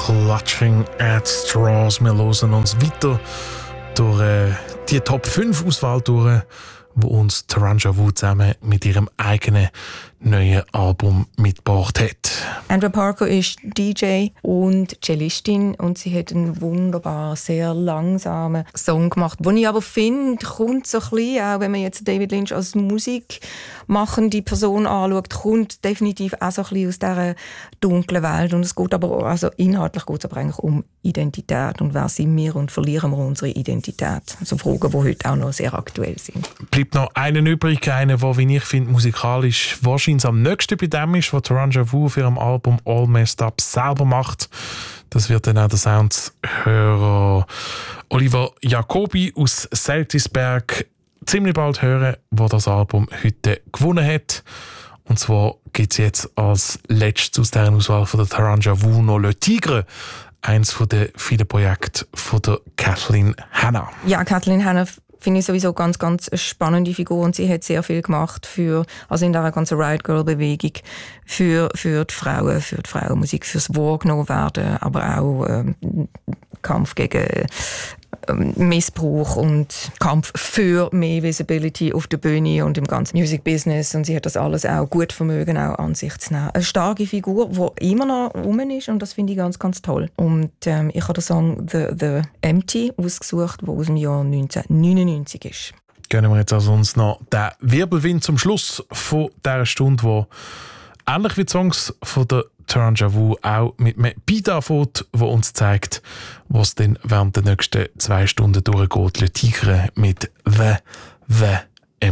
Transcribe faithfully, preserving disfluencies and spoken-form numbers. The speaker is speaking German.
Clutching at Straws. Wir hören uns weiter durch äh, die Top fünf Auswahl durch, wo uns Taranja Wu zusammen mit ihrem eigenen neuen Album mitgebracht hat. Andrea Parker ist D J und Cellistin und sie hat einen wunderbar, sehr langsamen Song gemacht, den ich aber finde, kommt so ein bisschen, auch wenn man jetzt David Lynch als musikmachende Person anschaut, kommt definitiv auch so ein bisschen aus dieser dunklen Welt. Und es geht aber auch, also inhaltlich geht es aber eigentlich um Identität und wer sind wir und verlieren wir unsere Identität. Also Fragen, die heute auch noch sehr aktuell sind. Bleibt noch einen übrig, einer, der, wie ich finde, musikalisch wahrscheinlich am nächsten bei dem ist, was Taranja Wu für ihrem Album All Messed Up selber macht. Das wird dann auch der Soundhörer Oliver Jacobi aus Seltisberg ziemlich bald hören, wo das Album heute gewonnen hat. Und zwar gibt es jetzt als letztes aus dieser Auswahl von der Taranja Wu noch Le Tigre, eins von den vielen Projekten von der Kathleen Hanna. Ja, Kathleen Hanna finde ich sowieso ganz, ganz eine spannende Figur und sie hat sehr viel gemacht für, also in dieser ganzen Riot Girl Bewegung, für, für die Frauen, für die Frauenmusik, fürs wahrgenommen werden, aber auch ähm, Kampf gegen ähm, Missbrauch und Kampf für mehr Visibility auf der Bühne und im ganzen Music Business, und sie hat das alles auch gut vermögen, auch an sich zu nehmen. Eine starke Figur, die immer noch rum ist, und das finde ich ganz, ganz toll. Und ähm, ich habe den Song The, The Empty ausgesucht, der aus dem Jahr neunzehnhundertneunundneunzig ist. Gönnen wir jetzt also uns noch den Wirbelwind zum Schluss von dieser Stunde, wo ähnlich wie die Songs von der Taranja Wu auch mit einem Beat anfängt, der uns zeigt, was dann während der nächsten zwei Stunden durchgeht. Le Tigre mit The The